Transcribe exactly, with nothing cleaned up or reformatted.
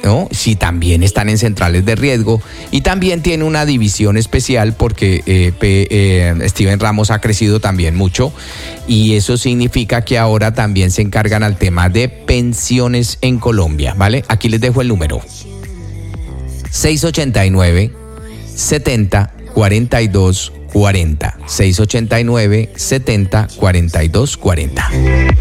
¿no? Si también están en centrales de riesgo, y también tiene una división especial porque eh, P, eh, Steven Ramos ha crecido también mucho, y eso significa que ahora también se encargan al tema de pensiones en Colombia, ¿vale? Aquí les dejo el número: seis ochenta y nueve, setenta, cuarenta y dos, cuarenta. seis ochenta y nueve, setenta, cuarenta y dos, cuarenta.